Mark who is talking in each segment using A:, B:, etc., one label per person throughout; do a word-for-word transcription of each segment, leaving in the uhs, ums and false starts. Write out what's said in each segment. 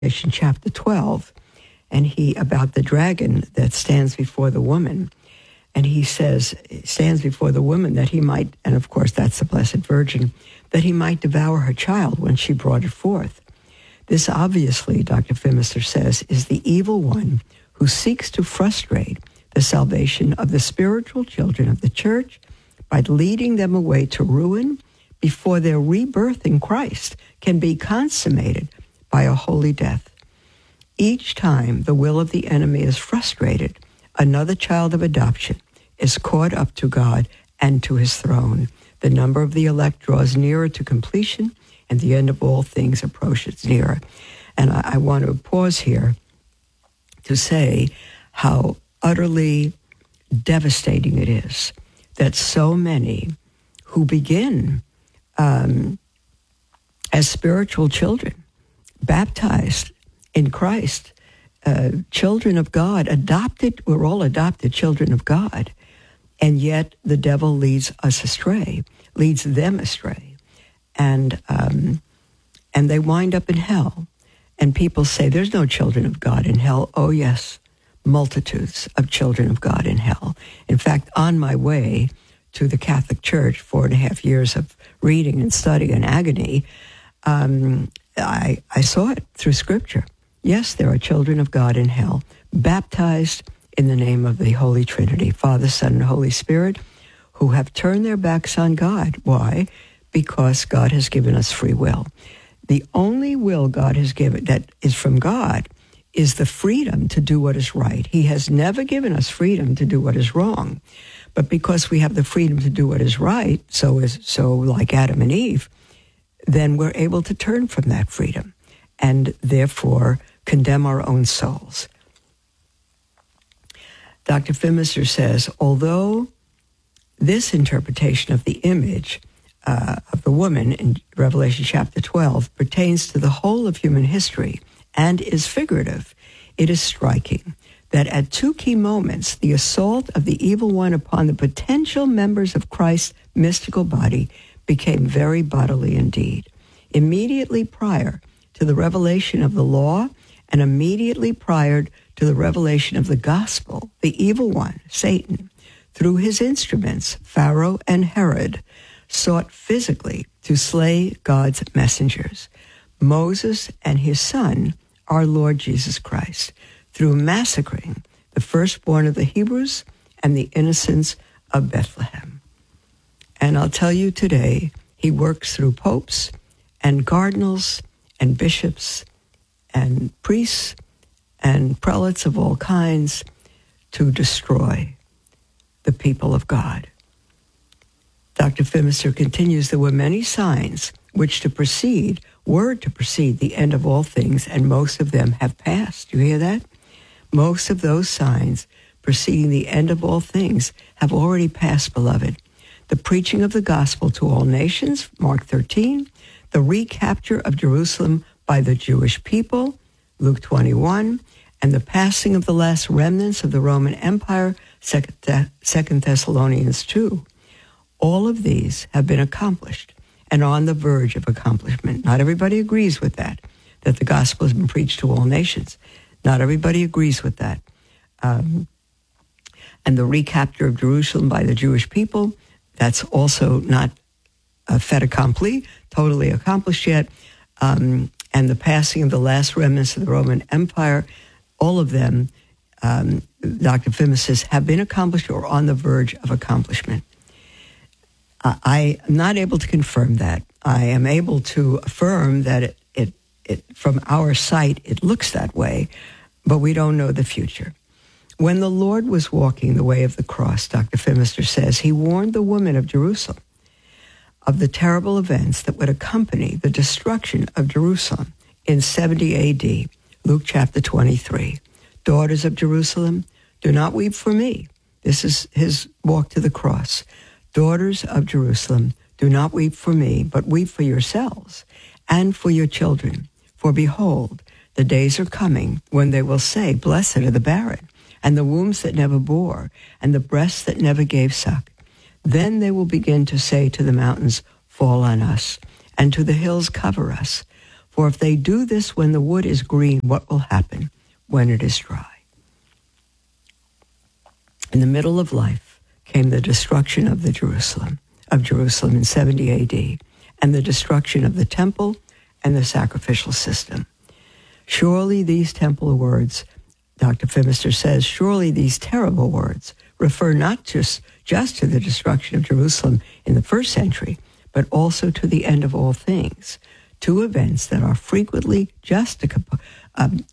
A: Revelation chapter twelve, and he, about the dragon that stands before the woman, and he says, stands before the woman that he might, and of course that's the Blessed Virgin, that he might devour her child when she brought it forth. This obviously, Doctor Phimister says, is the evil one who seeks to frustrate the salvation of the spiritual children of the church by leading them away to ruin before their rebirth in Christ can be consummated by a holy death. Each time the will of the enemy is frustrated, another child of adoption is caught up to God and to his throne. The number of the elect draws nearer to completion, and the end of all things approaches nearer. And I, I want to pause here to say how utterly devastating it is that so many who begin um, as spiritual children, baptized in Christ, uh, children of God, adopted, we're all adopted children of God, and yet the devil leads us astray, leads them astray, and um, and they wind up in hell. And people say, there's no children of God in hell. Oh, yes, multitudes of children of God in hell. In fact, on my way to the Catholic Church, four and a half years of reading and study and agony, um, I, I saw it through Scripture. Yes, there are children of God in hell, baptized in the name of the Holy Trinity, Father, Son, and Holy Spirit, who have turned their backs on God. Why? Because God has given us free will. The only will God has given that is from God is the freedom to do what is right. He has never given us freedom to do what is wrong. But because we have the freedom to do what is right, so is so like Adam and Eve, then we're able to turn from that freedom and therefore condemn our own souls. Doctor Phimister says, although this interpretation of the image uh, of the woman in Revelation chapter twelve pertains to the whole of human history and is figurative, it is striking that at two key moments, the assault of the evil one upon the potential members of Christ's mystical body became very bodily indeed. Immediately prior to the revelation of the law and immediately prior to the revelation of the gospel, the evil one, Satan, through his instruments, Pharaoh and Herod, sought physically to slay God's messengers, Moses and his son, our Lord Jesus Christ, through massacring the firstborn of the Hebrews and the innocents of Bethlehem. And I'll tell you today, he works through popes and cardinals and bishops and priests and prelates of all kinds to destroy the people of God. Doctor Phimister continues, there were many signs which to precede, were to precede the end of all things, and most of them have passed. You hear that? Most of those signs preceding the end of all things have already passed, beloved. The preaching of the gospel to all nations, Mark thirteen, the recapture of Jerusalem by the Jewish people, Luke twenty-one, and the passing of the last remnants of the Roman Empire, Second Thessalonians two. All of these have been accomplished and on the verge of accomplishment. Not everybody agrees with that, that the gospel has been preached to all nations. Not everybody agrees with that. Um, and the recapture of Jerusalem by the Jewish people, that's also not a fait accompli, totally accomplished yet. Um, and the passing of the last remnants of the Roman Empire, all of them, um, Doctor Phimister says, have been accomplished or on the verge of accomplishment. Uh, I am not able to confirm that. I am able to affirm that it, it, it, from our sight, it looks that way, but we don't know the future. When the Lord was walking the way of the cross, Doctor Phimister says, he warned the women of Jerusalem of the terrible events that would accompany the destruction of Jerusalem in seventy A D, Luke chapter twenty-three. Daughters of Jerusalem, do not weep for me. This is his walk to the cross. Daughters of Jerusalem, do not weep for me, but weep for yourselves and for your children. For behold, the days are coming when they will say, blessed are the barren, and the wombs that never bore, and the breasts that never gave suck. Then they will begin to say to the mountains, fall on us, and to the hills cover us. For if they do this when the wood is green, what will happen when it is dry? In the middle of life came the destruction of the Jerusalem, of Jerusalem in seventy A D, and the destruction of the temple and the sacrificial system. Surely these temple words, Doctor Phimister says, surely these terrible words refer not just, just to the destruction of Jerusalem in the first century, but also to the end of all things, two events that are frequently juxtapo- um,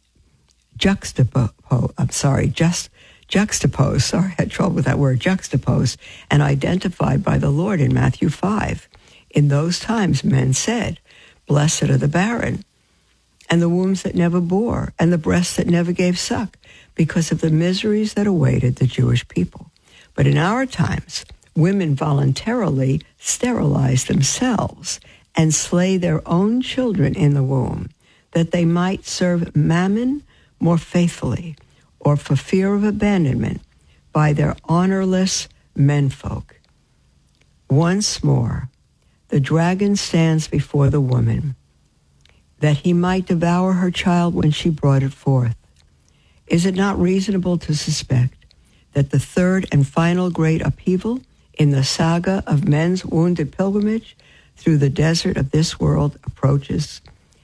A: juxtapo- I'm sorry, just juxtaposed, sorry, I had trouble with that word, juxtaposed, and identified by the Lord in Matthew five. In those times, men said, blessed are the barren, and the wombs that never bore, and the breasts that never gave suck, because of the miseries that awaited the Jewish people. But in our times, women voluntarily sterilize themselves and slay their own children in the womb, that they might serve Mammon more faithfully, or for fear of abandonment by their honorless menfolk. Once more, the dragon stands before the woman, that he might devour her child when she brought it forth. Is it not reasonable to suspect that the third and final great upheaval in the saga of men's wounded pilgrimage through the desert of this world approaches?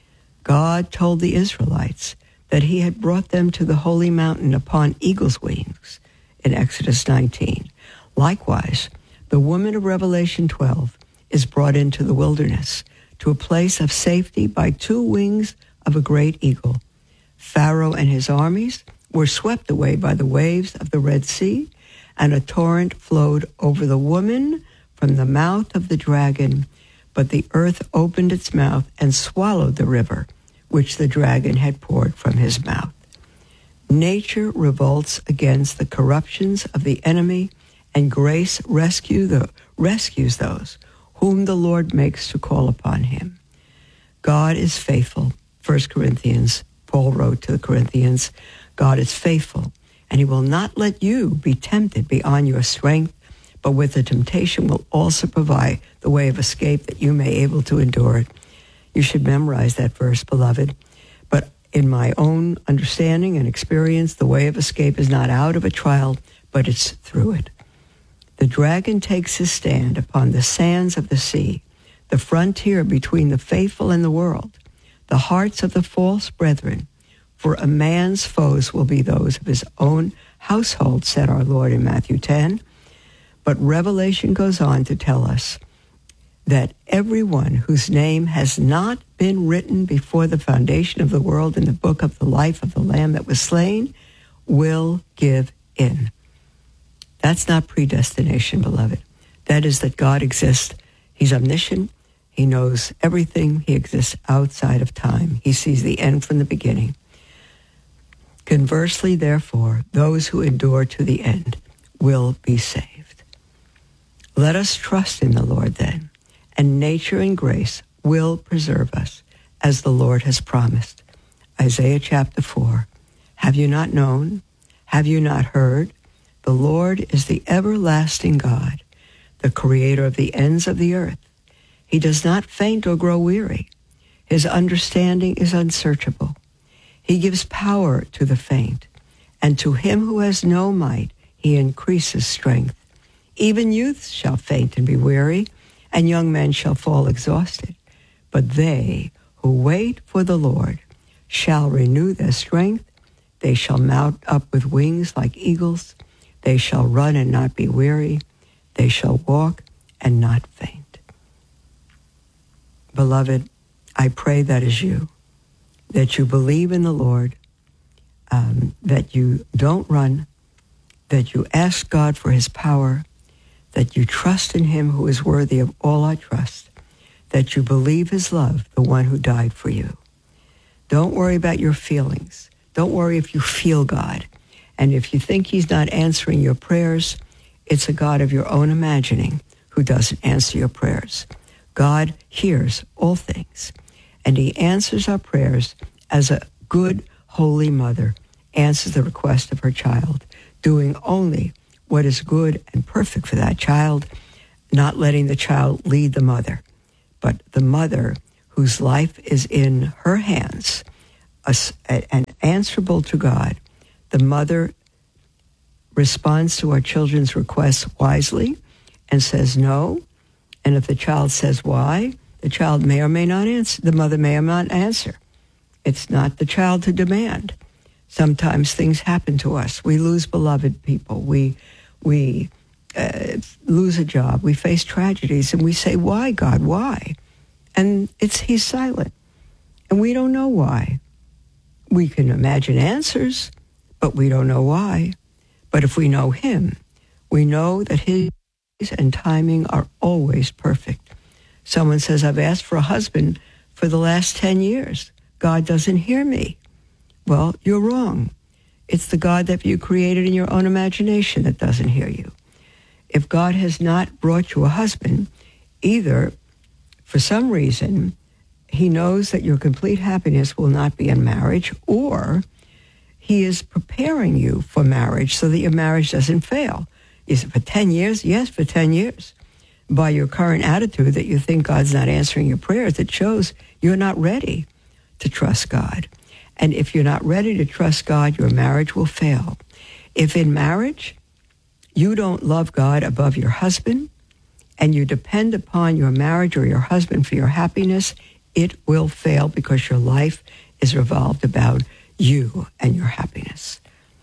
A: God told the Israelites that he had brought them to the holy mountain upon eagle's wings in Exodus nineteen. Likewise, the woman of Revelation twelve is brought into the wilderness, to a place of safety by two wings of a great eagle. Pharaoh and his armies were swept away by the waves of the Red Sea, and a torrent flowed over the woman from the mouth of the dragon, but the earth opened its mouth and swallowed the river, which the dragon had poured from his mouth. Nature revolts against the corruptions of the enemy, and grace rescue the, rescues those whom the Lord makes to call upon him. God is faithful. First Corinthians, Paul wrote to the Corinthians, God is faithful, and he will not let you be tempted beyond your strength, but with the temptation will also provide the way of escape that you may be able to endure it. You should memorize that verse, beloved. But in my own understanding and experience, the way of escape is not out of a trial, but it's through it. The dragon takes his stand upon the sands of the sea, the frontier between the faithful and the world, the hearts of the false brethren. For a man's foes will be those of his own household, said our Lord in Matthew ten. But Revelation goes on to tell us that everyone whose name has not been written before the foundation of the world in the book of the life of the Lamb that was slain will give in. That's not predestination, beloved. That is that God exists. He's omniscient. He knows everything. He exists outside of time. He sees the end from the beginning. Conversely, therefore, those who endure to the end will be saved. Let us trust in the Lord then, and nature and grace will preserve us, as the Lord has promised. Isaiah chapter four. Have you not known? Have you not heard? The Lord is the everlasting God, the creator of the ends of the earth. He does not faint or grow weary. His understanding is unsearchable. He gives power to the faint, and to him who has no might, he increases strength. Even youths shall faint and be weary, and young men shall fall exhausted. But they who wait for the Lord shall renew their strength. They shall mount up with wings like eagles. They shall run and not be weary. They shall walk and not faint. Beloved, I pray that is you, that you believe in the Lord, um, that you don't run, that you ask God for his power, that you trust in him who is worthy of all our trust, that you believe his love, the one who died for you. Don't worry about your feelings. Don't worry if you feel God. And if you think he's not answering your prayers, it's a God of your own imagining who doesn't answer your prayers. God hears all things, and he answers our prayers as a good, holy mother answers the request of her child, doing only what is good and perfect for that child, not letting the child lead the mother, but the mother whose life is in her hands, and answerable to God, the mother responds to our children's requests wisely and says no. And if the child says why, the child may or may not answer. The mother may or may not answer. It's not the child to demand. Sometimes things happen to us. We lose beloved people. We we uh, lose a job. We face tragedies, and we say, "Why, God? Why?" And it's He's silent, and we don't know why. We can imagine answers, but we don't know why. But if we know Him, we know that His and timing are always perfect. Someone says, "I've asked for a husband for the last ten years. God doesn't hear me." Well, you're wrong. It's the God that you created in your own imagination that doesn't hear you. If God has not brought you a husband, either for some reason He knows that your complete happiness will not be in marriage, or He is preparing you for marriage so that your marriage doesn't fail. Is it for ten years? Yes, for ten years. By your current attitude that you think God's not answering your prayers, it shows you're not ready to trust God. And if you're not ready to trust God, your marriage will fail. If in marriage you don't love God above your husband, and you depend upon your marriage or your husband for your happiness, it will fail, because your life is revolved about you and your happiness.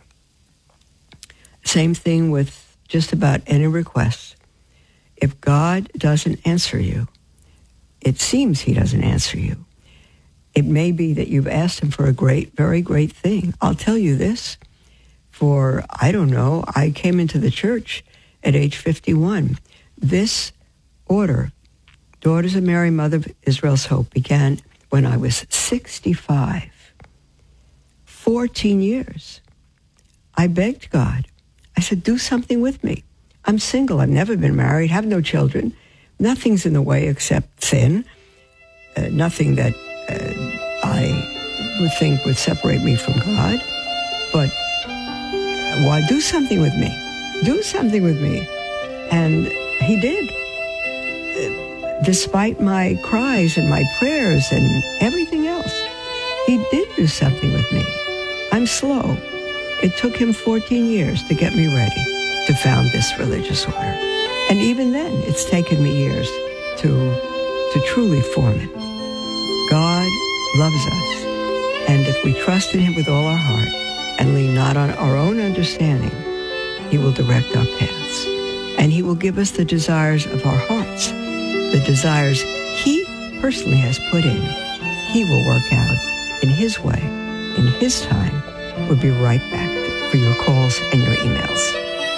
A: Same thing with just about any request. If God doesn't answer you, it seems He doesn't answer you. It may be that you've asked Him for a great, very great thing. I'll tell you this. For, I don't know, I came into the church at age fifty-one. This order, Daughters of Mary, Mother of Israel's Hope, began when I was sixty-five. fourteen years. I begged God. I said, do something with me. I'm single. I've never been married, have no children. Nothing's in the way except sin. Uh, nothing that uh, I would think would separate me from God. But why do something with me? Do something with me. And He did. Uh, despite my cries and my prayers and everything else, He did do something with me. I'm slow. It took Him fourteen years to get me ready to found this religious order. And even then, it's taken me years to, to truly form it. God loves us. And if we trust in Him with all our heart and lean not on our own understanding, He will direct our paths. And He will give us the desires of our hearts, the desires He personally has put in. He will work out in His way, in His time. We'll be right back for your calls and your emails.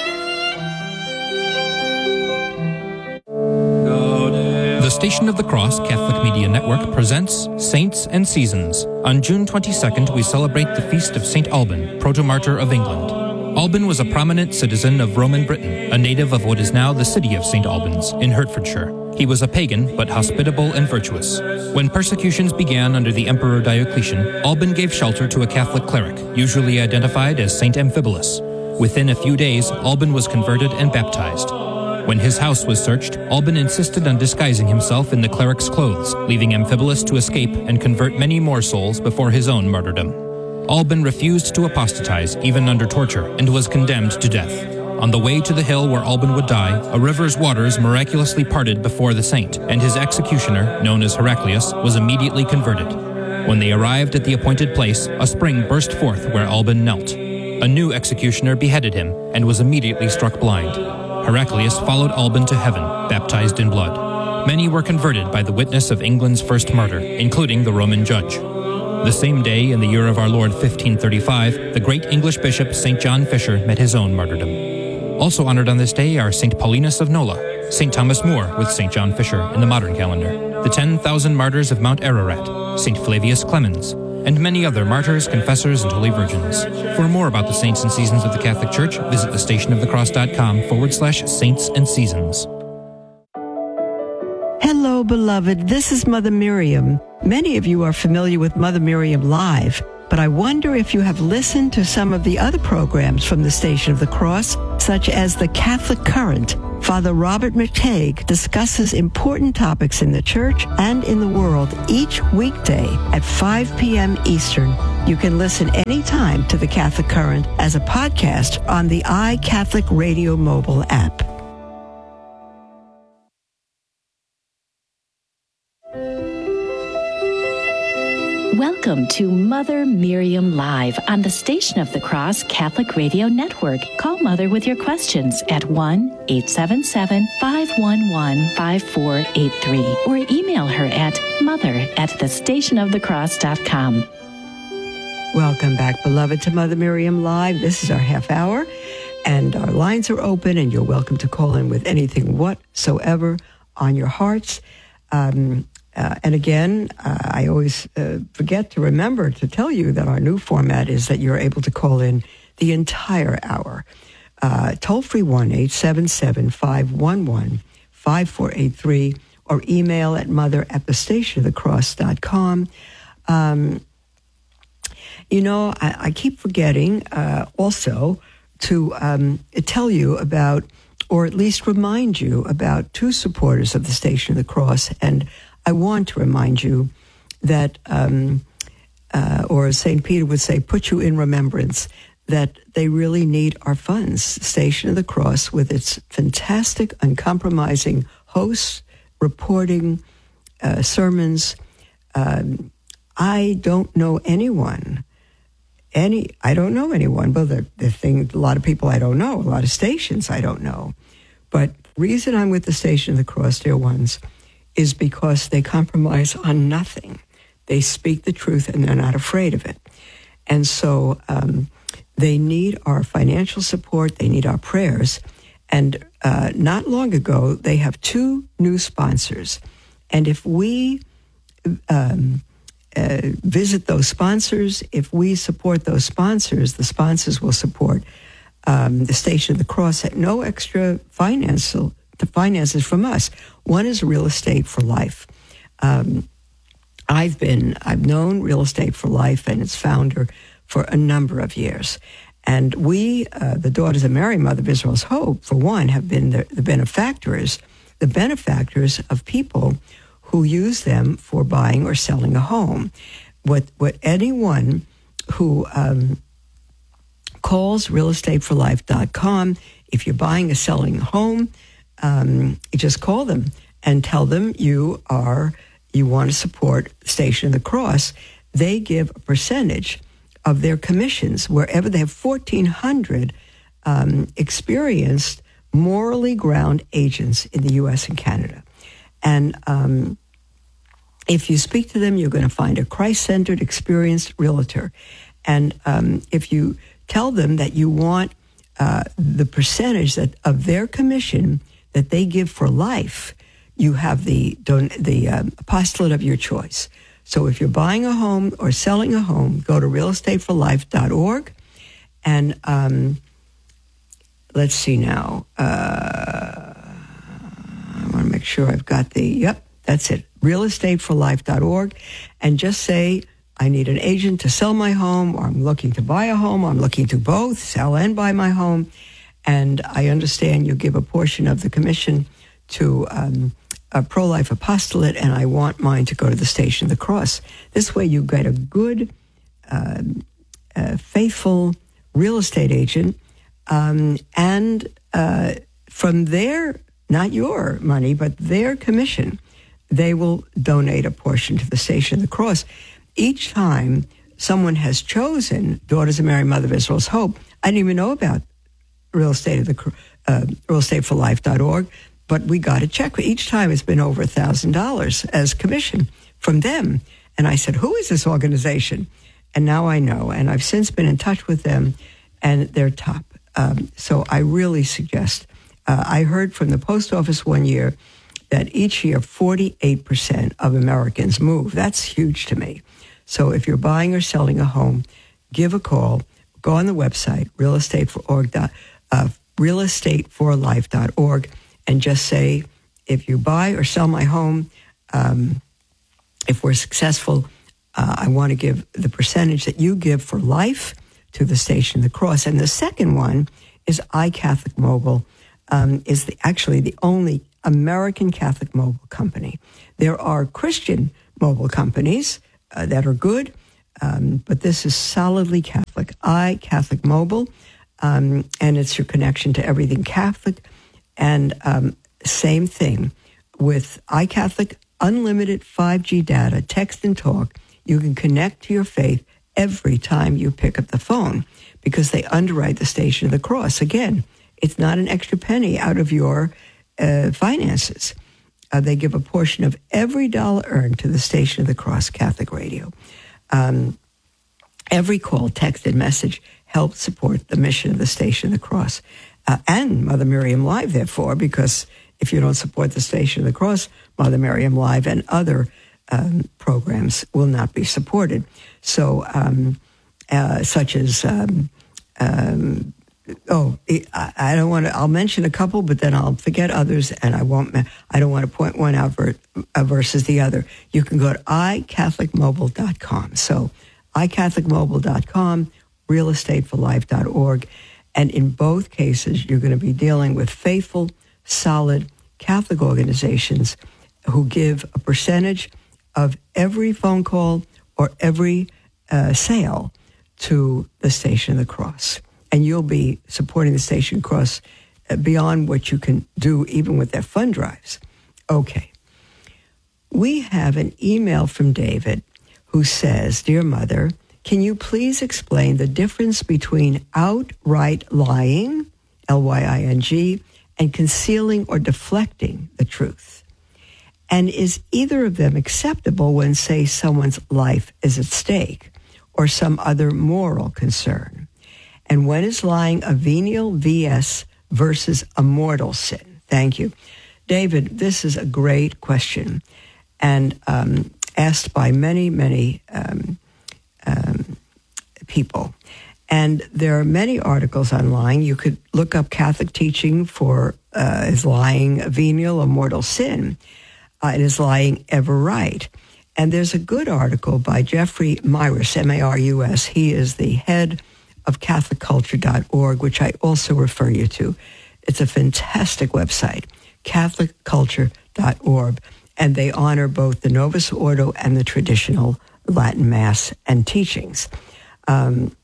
B: The Station of the Cross Catholic Media Network presents Saints and Seasons. On June twenty-second, we celebrate the feast of Saint Alban, protomartyr of England. Alban was a prominent citizen of Roman Britain, a native of what is now the city of Saint Albans in Hertfordshire. He was a pagan, but hospitable and virtuous. When persecutions began under the Emperor Diocletian, Alban gave shelter to a Catholic cleric, usually identified as Saint Amphibolus. Within a few days, Alban was converted and baptized. When his house was searched, Alban insisted on disguising himself in the cleric's clothes, leaving Amphibolus to escape and convert many more souls before his own martyrdom. Alban refused to apostatize, even under torture, and was condemned to death. On the way to the hill where Alban would die, a river's waters miraculously parted before the saint, and his executioner, known as Heraclius, was immediately converted. When they arrived at the appointed place, a spring burst forth where Alban knelt. A new executioner beheaded him and was immediately struck blind. Heraclius followed Alban to heaven, baptized in blood. Many were converted by the witness of England's first martyr, including the Roman judge. The same day, in the year of our Lord fifteen thirty-five, the great English bishop Saint John Fisher met his own martyrdom. Also honored on this day are Saint Paulinus of Nola, Saint Thomas More with Saint John Fisher in the modern calendar, the ten thousand martyrs of Mount Ararat, Saint Flavius Clemens, and many other martyrs, confessors, and holy virgins. For more about the saints and seasons of the Catholic Church, visit thestationofthecross.com forward slash saints and seasons.
A: Hello, beloved. This is Mother Miriam. Many of you are familiar with Mother Miriam Live, but I wonder if you have listened to some of the other programs from the Station of the Cross such as the Catholic Current, Father Robert McTague discusses important topics in the church and in the world each weekday at five p.m. Eastern. You can listen anytime to the Catholic Current as a podcast on the iCatholic Radio mobile app.
C: Welcome to Mother Miriam Live on the Station of the Cross Catholic Radio Network. Call Mother with your questions at one eight seven seven, five one one, five four eight three or email her at mother at the station of the cross dot com.
A: Welcome back, beloved, to Mother Miriam Live. This is our half hour, and our lines are open, and you're welcome to call in with anything whatsoever on your hearts. Um, Uh, and again, uh, I always uh, forget to remember to tell you that our new format is that you're able to call in the entire hour. Uh, toll free one eight seven seven, five one one, five four eight three or email at mother at the station of the cross dot com. Um, you know, I, I keep forgetting uh, also to um, tell you about, or at least remind you about, two supporters of the Station of the Cross. And I want to remind you that, um, uh, or as Saint Peter would say, put you in remembrance that they really need our funds. Station of the Cross, with its fantastic, uncompromising hosts, reporting, uh, sermons. Um, I don't know anyone, any, I don't know anyone, but the, the thing, a lot of people I don't know, a lot of stations I don't know. But the reason I'm with the Station of the Cross, dear ones, is because they compromise on nothing. They speak the truth and they're not afraid of it. And so um, they need our financial support. They need our prayers. And uh, not long ago, they have two new sponsors. And if we um, uh, visit those sponsors, if we support those sponsors, the sponsors will support um, the Station of the Cross at no extra financial the finances from us. One is Real Estate for Life. Um, I've been, I've known Real Estate for Life and its founder for a number of years. And we, uh, the Daughters of Mary, Mother of Israel's Hope, for one, have been the, the benefactors, the benefactors of people who use them for buying or selling a home. What, what anyone who um, calls real estate for life dot com, if you're buying or selling a home, Um, you just call them and tell them you are you want to support Station of the Cross. They give a percentage of their commissions wherever they have fourteen hundred um, experienced, morally ground agents in the U S and Canada. And um, if you speak to them, you're going to find a Christ-centered, experienced realtor. And um, if you tell them that you want uh, the percentage that of their commission that they give for life, you have the don- the um, apostolate of your choice. So if you're buying a home or selling a home, go to real estate for life dot org. And um, let's see now. Uh, I want to make sure I've got the, yep, that's it, real estate for life dot org. And just say, I need an agent to sell my home, or I'm looking to buy a home, or I'm looking to both, sell and buy my home. And I understand you give a portion of the commission to um, a pro-life apostolate, and I want mine to go to the Station of the Cross. This way you get a good, uh, uh, faithful real estate agent, um, and uh, from their, not your money, but their commission, they will donate a portion to the Station of the Cross. Each time someone has chosen Daughters of Mary, Mother of Israel's Hope, I didn't even know about Real Estate of the uh, real estate for life dot org, but we got a check. Each time it's been over a thousand dollars as commission from them. And I said, who is this organization? And now I know. And I've since been in touch with them, and they're top. Um, so I really suggest. Uh, I heard from the post office one year that each year forty-eight percent of Americans move. That's huge to me. So if you're buying or selling a home, give a call. Go on the website, real estate for org. Uh, real estate for life dot org, and just say, if you buy or sell my home, um, if we're successful, uh, I want to give the percentage that you give for life to the Station of the Cross. And the second one is iCatholic Mobile, um, is the, actually the only American Catholic mobile company. There are Christian mobile companies uh, that are good, um, but this is solidly Catholic. iCatholic Mobile, um, and it's your connection to everything Catholic. And um, same thing with iCatholic, unlimited five G data, text and talk. You can connect to your faith every time you pick up the phone because they underwrite the Station of the Cross. Again, it's not an extra penny out of your uh, finances. Uh, they give a portion of every dollar earned to the Station of the Cross Catholic Radio. Um, every call, text, and message helps support the mission of the Station of the Cross uh, and Mother Miriam Live, therefore, because if you don't support the Station of the Cross, Mother Miriam Live and other um, programs will not be supported. So, um, uh, such as, um, um, oh, I, I don't want to, I'll mention a couple, but then I'll forget others, and I won't, I don't want to point one out ver, uh, versus the other. You can go to i catholic mobile dot com. So, i catholic mobile dot com, real estate for life dot org. And in both cases, you're going to be dealing with faithful, solid Catholic organizations who give a percentage of every phone call or every uh, sale to the Station of the Cross. And you'll be supporting the Station of the Cross beyond what you can do even with their fund drives. Okay. We have an email from David who says, Dear Mother, can you please explain the difference between outright lying, L Y I N G, and concealing or deflecting the truth? And is either of them acceptable when, say, someone's life is at stake or some other moral concern? And when is lying a venial V S versus a mortal sin? Thank you. David, this is a great question and um, asked by many, many um, um, people. And there are many articles on lying. You could look up Catholic teaching for uh, is lying a venial or mortal sin? Uh, and is lying ever right? And there's a good article by Jeffrey Maurus, M A R U S. He is the head of Catholic Culture dot org, which I also refer you to. It's a fantastic website, Catholic Culture dot org. And they honor both the Novus Ordo and the traditional Latin Mass and teachings. Um,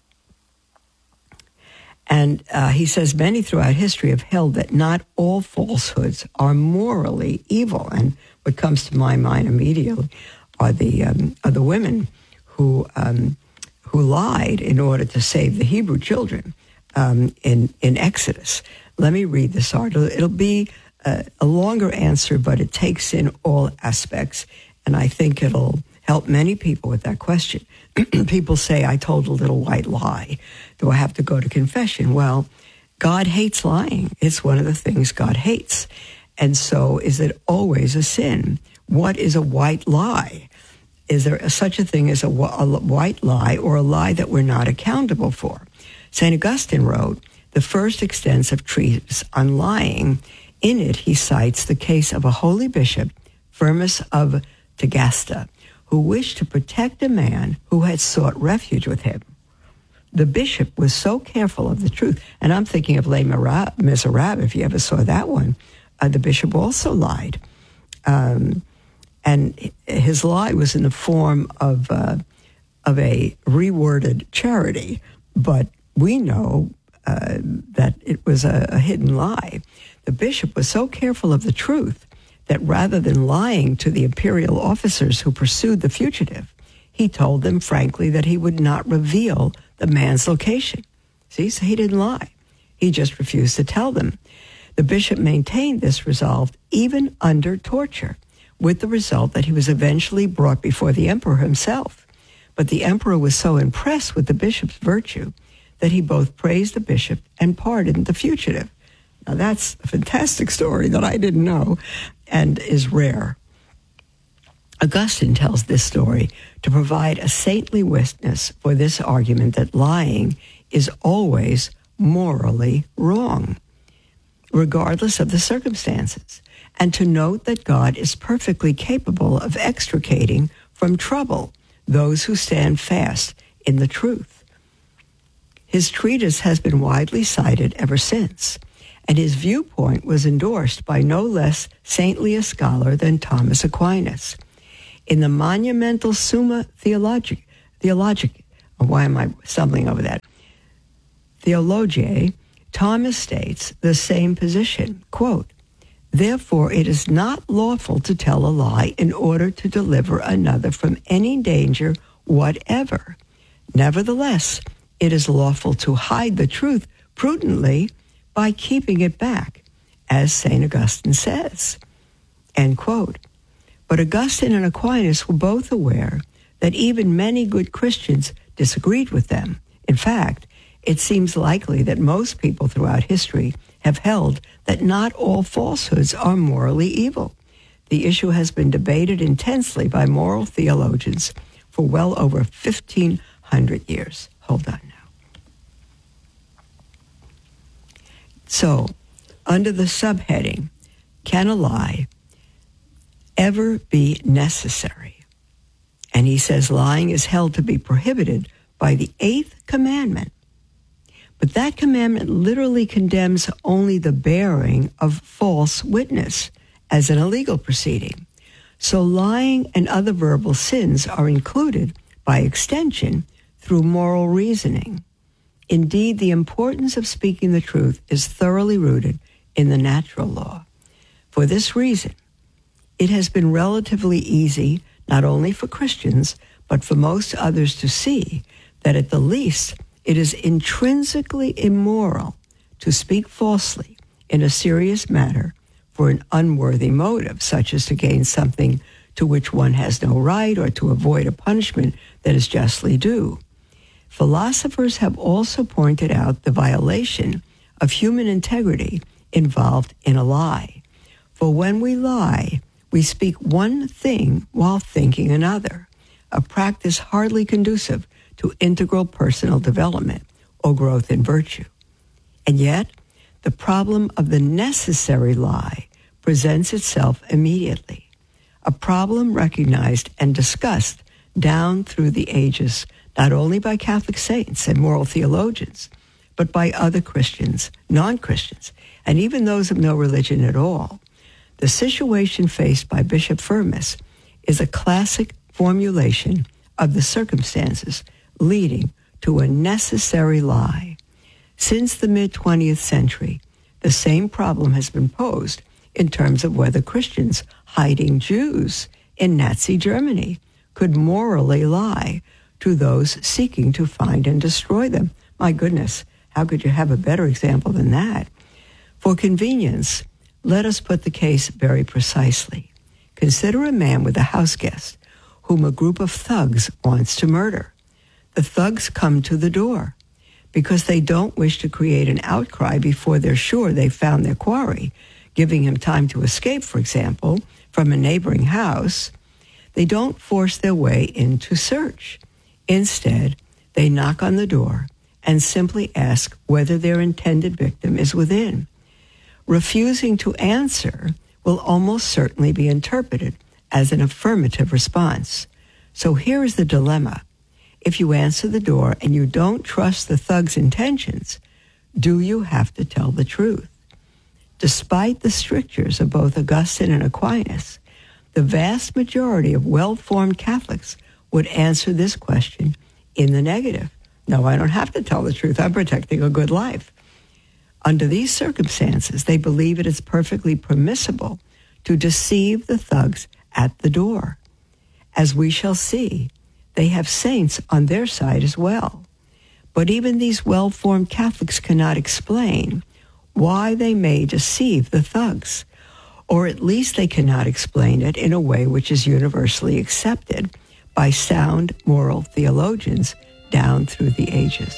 A: and uh, he says, many throughout history have held that not all falsehoods are morally evil. And what comes to my mind immediately are the um, are the women who um, who lied in order to save the Hebrew children um, in in Exodus. Let me read this article. It'll be a, a longer answer, but it takes in all aspects, and I think it'll help many people with that question. People say, I told a little white lie. Do I have to go to confession? Well, God hates lying. It's one of the things God hates. And so is it always a sin? What is a white lie? Is there a, such a thing as a, a white lie or a lie that we're not accountable for? Saint Augustine wrote the first extensive treatise on lying. In it, he cites the case of a holy bishop, Firmus of Tagasta, who wished to protect a man who had sought refuge with him. The bishop was so careful of the truth, and I'm thinking of Les Miserables, if you ever saw that one. Uh, the bishop also lied. Um, and his lie was in the form of uh, of a reworded charity, but we know uh, that it was a, a hidden lie. The bishop was so careful of the truth that rather than lying to the imperial officers who pursued the fugitive, he told them frankly that he would not reveal the man's location. See, so he didn't lie. He just refused to tell them. The bishop maintained this resolve even under torture, with the result that he was eventually brought before the emperor himself. But the emperor was so impressed with the bishop's virtue that he both praised the bishop and pardoned the fugitive. Now that's a fantastic story that I didn't know and is rare. Augustine tells this story to provide a saintly witness for this argument that lying is always morally wrong, regardless of the circumstances, and to note that God is perfectly capable of extricating from trouble those who stand fast in the truth. His treatise has been widely cited ever since, and his viewpoint was endorsed by no less saintly a scholar than Thomas Aquinas. In the monumental Summa Theologica, Theologica, why am I stumbling over that? Theologiae, Thomas states the same position, quote, "Therefore it is not lawful to tell a lie in order to deliver another from any danger whatever. Nevertheless, it is lawful to hide the truth prudently by keeping it back, as Saint Augustine says," end quote. But Augustine and Aquinas were both aware that even many good Christians disagreed with them. In fact, it seems likely that most people throughout history have held that not all falsehoods are morally evil. The issue has been debated intensely by moral theologians for well over fifteen hundred years. Hold on now. So, under the subheading, can a lie ever be necessary? And he says lying is held to be prohibited by the eighth commandment. But that commandment literally condemns only the bearing of false witness as an illegal proceeding. So lying and other verbal sins are included by extension through moral reasoning. Indeed, the importance of speaking the truth is thoroughly rooted in the natural law. For this reason, it has been relatively easy, not only for Christians, but for most others to see that at the least it is intrinsically immoral to speak falsely in a serious matter for an unworthy motive, such as to gain something to which one has no right or to avoid a punishment that is justly due. Philosophers have also pointed out the violation of human integrity involved in a lie. For when we lie, we speak one thing while thinking another, a practice hardly conducive to integral personal development or growth in virtue. And yet, the problem of the necessary lie presents itself immediately, a problem recognized and discussed down through the ages, not only by Catholic saints and moral theologians, but by other Christians, non-Christians, and even those of no religion at all. The situation faced by Bishop Firmus is a classic formulation of the circumstances leading to a necessary lie. Since the mid-twentieth century, the same problem has been posed in terms of whether Christians hiding Jews in Nazi Germany could morally lie to those seeking to find and destroy them. My goodness, how could you have a better example than that? For convenience, let us put the case very precisely. Consider a man with a house guest whom a group of thugs wants to murder. The thugs come to the door because they don't wish to create an outcry before they're sure they've found their quarry, giving him time to escape, for example, from a neighboring house. They don't force their way into search. Instead, they knock on the door and simply ask whether their intended victim is within. Refusing to answer will almost certainly be interpreted as an affirmative response. So here is the dilemma. If you answer the door and you don't trust the thug's intentions, do you have to tell the truth? Despite the strictures of both Augustine and Aquinas, the vast majority of well-formed Catholics would answer this question in the negative. No, I don't have to tell the truth. I'm protecting a good life. Under these circumstances, they believe it is perfectly permissible to deceive the thugs at the door. As we shall see, they have saints on their side as well. But even these well-formed Catholics cannot explain why they may deceive the thugs, or at least they cannot explain it in a way which is universally accepted by sound moral theologians down through the ages,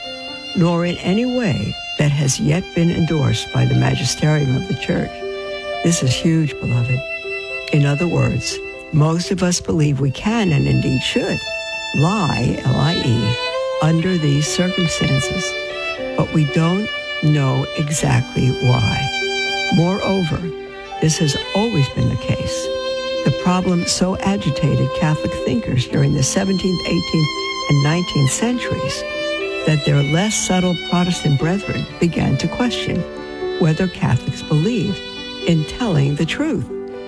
A: nor in any way that has yet been endorsed by the magisterium of the Church. This is huge, beloved. In other words, most of us believe we can and indeed should lie, L I E, under these circumstances, but we don't know exactly why. Moreover, this has always been the case. The problem so agitated Catholic thinkers during the seventeenth, eighteenth, and nineteenth centuries that their less subtle Protestant brethren began to question whether Catholics believed in telling the truth.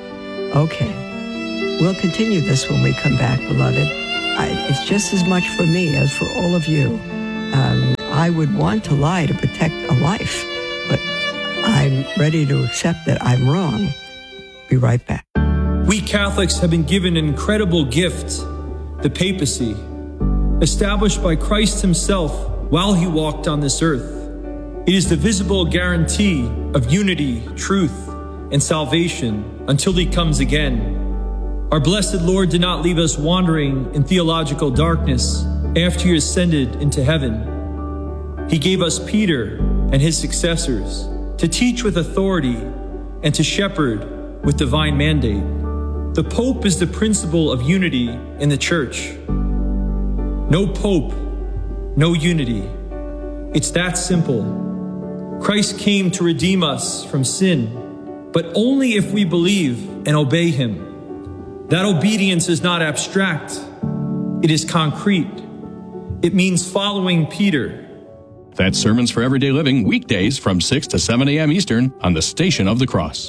A: Okay, we'll continue this when we come back, beloved. I, it's just as much for me as for all of you. Um, I would want to lie to protect a life, but I'm ready to accept that I'm wrong. Be right back.
D: We Catholics have been given an incredible gift, the papacy, established by Christ himself while he walked on this earth. It is the visible guarantee of unity, truth, and salvation until he comes again. Our blessed Lord did not leave us wandering in theological darkness after he ascended into heaven. He gave us Peter and his successors to teach with authority and to shepherd with divine mandate. The Pope is the principle of unity in the Church. No Pope, no unity. It's that simple. Christ came to redeem us from sin, but only if we believe and obey him. That obedience is not abstract. It is concrete. It means following Peter.
E: That's Sermons for Everyday Living, weekdays from six to seven a.m. Eastern on the Station of the Cross.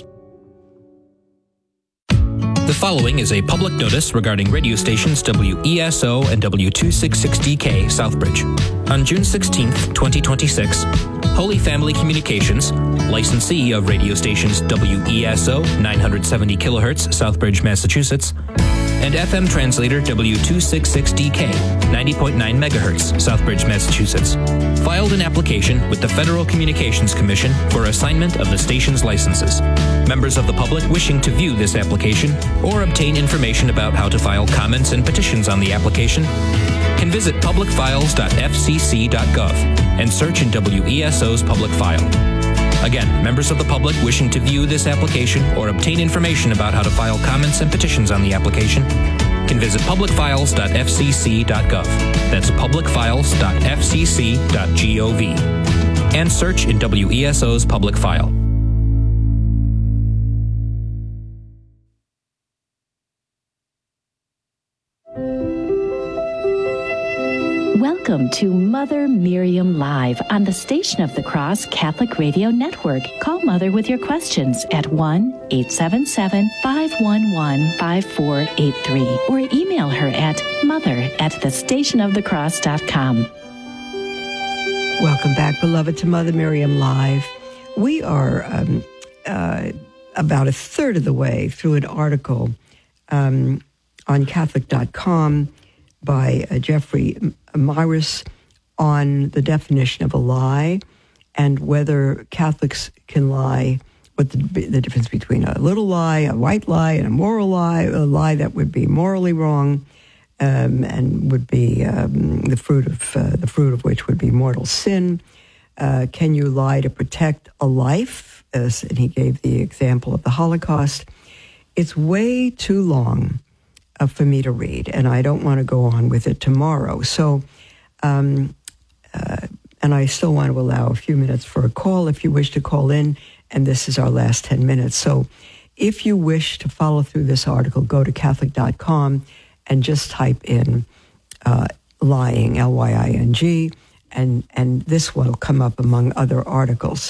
B: The following is a public notice regarding radio stations W E S O and W two sixty-six D K Southbridge. On June sixteenth, twenty twenty-six, Holy Family Communications, licensee of radio stations W E S O nine seventy kilohertz Southbridge, Massachusetts, and F M translator W two sixty-six D K ninety point nine megahertz Southbridge, Massachusetts, filed an application with the Federal Communications Commission for assignment of the station's licenses. Members of the public wishing to view this application or obtain information about how to file comments and petitions on the application can visit public files dot f c c dot gov and search in W E S O's public file. Again, members of the public wishing to view this application or obtain information about how to file comments and petitions on the application can visit public files dot f c c dot gov. That's public files dot f c c dot gov and search in W E S O's public file.
C: Welcome to Mother Miriam Live on the Station of the Cross Catholic Radio Network. Call Mother with your questions at one eight seven seven, five one one, five four eight three or email her at mother at the station of the cross dot com.
A: Welcome back, beloved, to Mother Miriam Live. We are um, uh, about a third of the way through an article um, on Catholic dot com by uh, Jeffrey Myris on the definition of a lie and whether Catholics can lie, what the, the difference between a little lie, a white lie, and a moral lie, a lie that would be morally wrong um, and would be um, the fruit of uh, the fruit of which would be mortal sin. Uh, can you lie to protect a life? As, and he gave the example of the Holocaust. It's way too long Uh, for me to read, and I don't want to go on with it tomorrow. So, um, uh, and I still want to allow a few minutes for a call if you wish to call in, and this is our last ten minutes. So if you wish to follow through this article, go to Catholic dot com and just type in uh, lying, L Y I N G, and, and this will come up among other articles.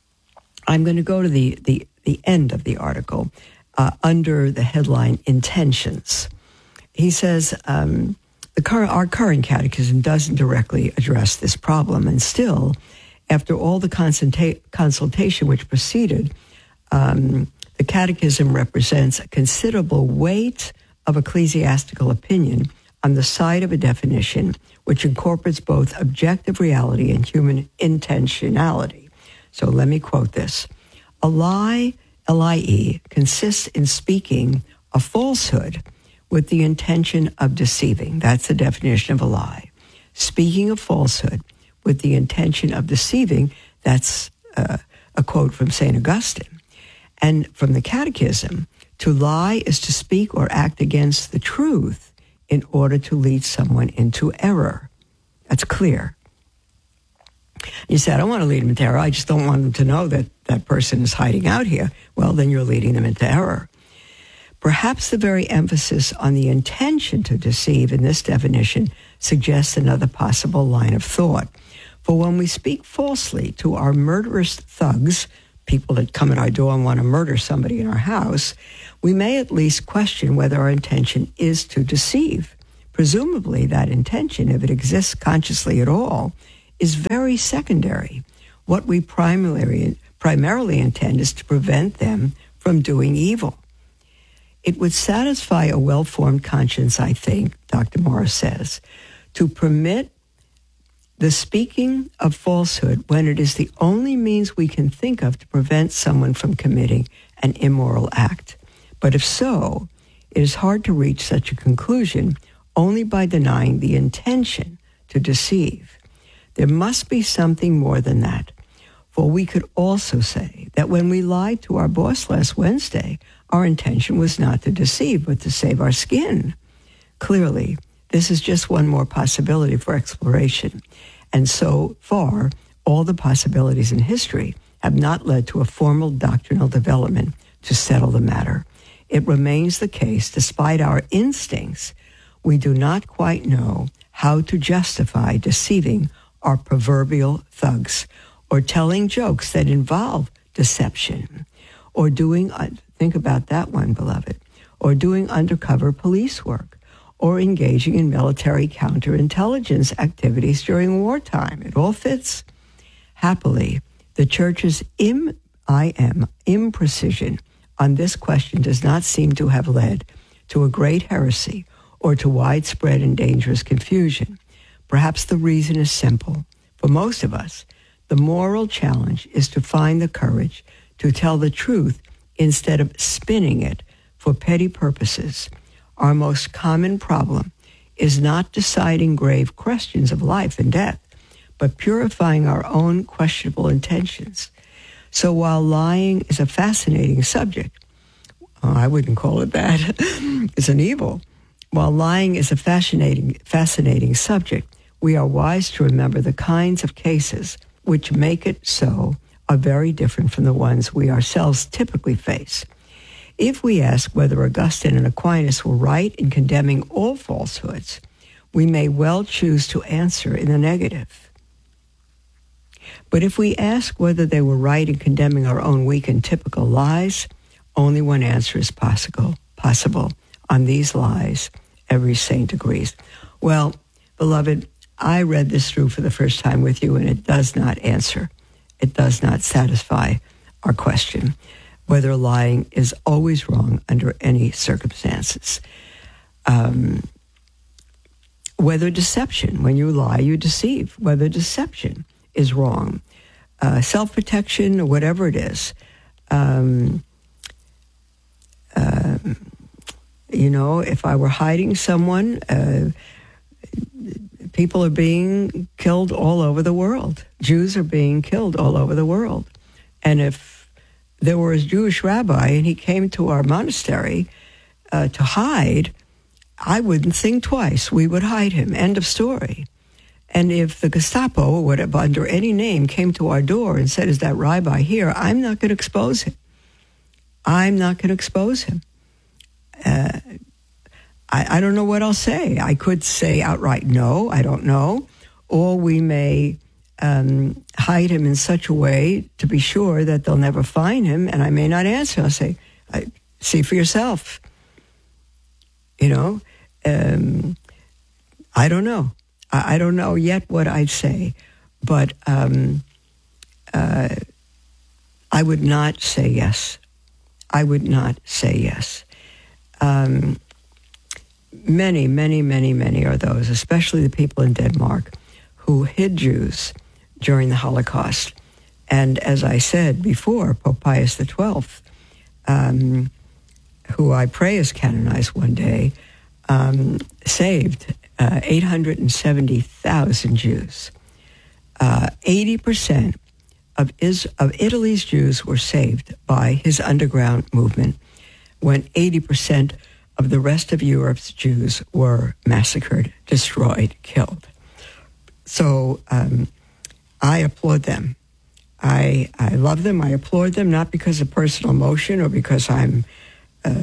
A: I'm going to go to the, the, the end of the article. Uh, under the headline, Intentions. He says, um, the cur- our current catechism doesn't directly address this problem, and still, after all the consulta- consultation which preceded, um, the catechism represents a considerable weight of ecclesiastical opinion on the side of a definition which incorporates both objective reality and human intentionality. So let me quote this. A lie, L I E, consists in speaking a falsehood with the intention of deceiving. That's the definition of a lie. Speaking a falsehood with the intention of deceiving, that's uh, a quote from Saint Augustine. And from the Catechism, to lie is to speak or act against the truth in order to lead someone into error. That's clear. You say, I don't want to lead them into error. I just don't want them to know that that person is hiding out here. Well, then you're leading them into error. Perhaps the very emphasis on the intention to deceive in this definition suggests another possible line of thought. For when we speak falsely to our murderous thugs, people that come at our door and want to murder somebody in our house, we may at least question whether our intention is to deceive. Presumably, that intention, if it exists consciously at all, is very secondary. What we primarily, primarily intend is to prevent them from doing evil. It would satisfy a well-formed conscience, I think, Doctor Morris says, to permit the speaking of falsehood when it is the only means we can think of to prevent someone from committing an immoral act. But if so, it is hard to reach such a conclusion only by denying the intention to deceive. There must be something more than that. For we could also say that when we lied to our boss last Wednesday, our intention was not to deceive, but to save our skin. Clearly, this is just one more possibility for exploration. And so far, all the possibilities in history have not led to a formal doctrinal development to settle the matter. It remains the case, despite our instincts, we do not quite know how to justify deceiving our proverbial thugs, or telling jokes that involve deception, or doing, think about that one, beloved, or doing undercover police work, or engaging in military counterintelligence activities during wartime. It all fits. Happily, the Church's im, I am, imprecision on this question does not seem to have led to a great heresy or to widespread and dangerous confusion. Perhaps the reason is simple. For most of us, the moral challenge is to find the courage to tell the truth instead of spinning it for petty purposes. Our most common problem is not deciding grave questions of life and death, but purifying our own questionable intentions. So while lying is a fascinating subject, oh, I wouldn't call it that, it's an evil. While lying is a fascinating, fascinating subject, we are wise to remember the kinds of cases which make it so are very different from the ones we ourselves typically face. If we ask whether Augustine and Aquinas were right in condemning all falsehoods, we may well choose to answer in the negative. But if we ask whether they were right in condemning our own weak and typical lies, only one answer is possible. Possible. On these lies, every saint agrees. Well, beloved, I read this through for the first time with you, and it does not answer. It does not satisfy our question whether lying is always wrong under any circumstances. Um, whether deception, when you lie, you deceive. Whether deception is wrong. Uh, self-protection, or whatever it is. Um, uh, you know, if I were hiding someone, uh, people are being killed all over the world. Jews are being killed all over the world. And if there were a Jewish rabbi and he came to our monastery uh, to hide, I wouldn't think twice. We would hide him. End of story. And if the Gestapo, or whatever, under any name, came to our door and said, is that rabbi here? I'm not going to expose him. I'm not going to expose him. Uh, I, I don't know what I'll say. I could say outright no, I don't know. Or we may um, hide him in such a way to be sure that they'll never find him, and I may not answer. I'll say, I, see for yourself. You know, um, I don't know. I, I don't know yet what I'd say, but um, uh, I would not say yes. I would not say yes. Um, many, many, many, many are those, especially the people in Denmark, who hid Jews during the Holocaust. And as I said before, Pope Pius the twelfth, um, who I pray is canonized one day, um, saved uh, eight hundred seventy thousand Jews. Uh, eighty percent of, Is- of Italy's Jews were saved by his underground movement, when eighty percent of the rest of Europe's Jews were massacred, destroyed, killed. So um, I applaud them. I I love them. I applaud them, not because of personal emotion or because I'm uh,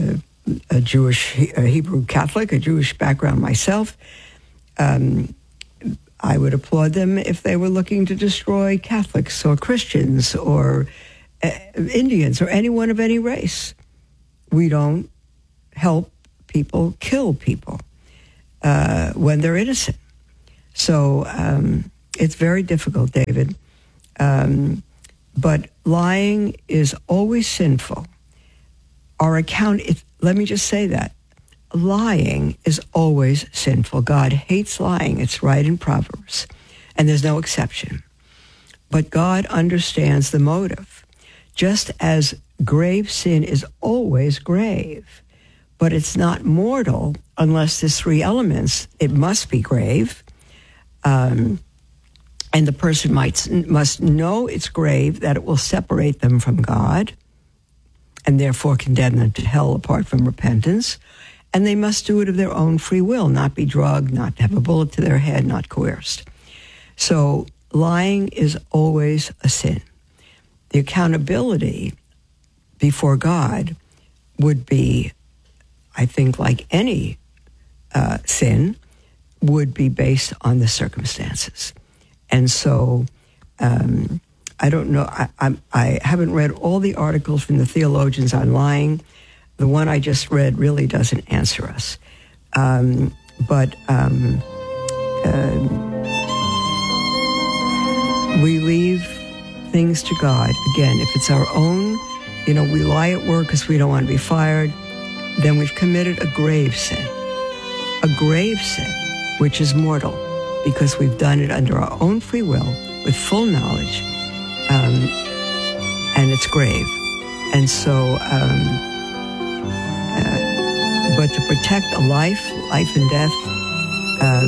A: a Jewish, a Hebrew Catholic, a Jewish background myself. Um, I would applaud them if they were looking to destroy Catholics or Christians or uh, Indians or anyone of any race. We don't help people kill people uh, when they're innocent. So um, it's very difficult, David. Um, but lying is always sinful. Our account, it, let me just say that. Lying is always sinful. God hates lying. It's right in Proverbs. And there's no exception. But God understands the motive. Just as grave sin is always grave, but it's not mortal unless there's three elements. It must be grave. Um, and the person might must know it's grave, that it will separate them from God, and therefore condemn them to hell apart from repentance. And they must do it of their own free will, not be drugged, not have a bullet to their head, not coerced. So lying is always a sin. The accountability before God would be, I think, like any uh, sin, would be based on the circumstances. And so um, I don't know, I, I, I haven't read all the articles from the theologians on lying. The one I just read really doesn't answer us. Um, but um, uh, we leave things to God. Again, if it's our own, you know, we lie at work because we don't want to be fired, then we've committed a grave sin. A grave sin, which is mortal, because we've done it under our own free will, with full knowledge, um, and it's grave. And so... Um, Uh, but to protect a life, life and death, um,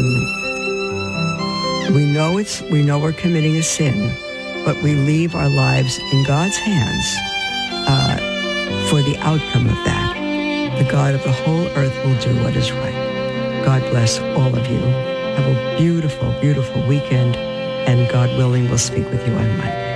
A: we know it's we know we're committing a sin, but we leave our lives in God's hands uh, for the outcome of that. The God of the whole earth will do what is right. God bless all of you. Have a beautiful, beautiful weekend, and God willing, we'll speak with you on Monday.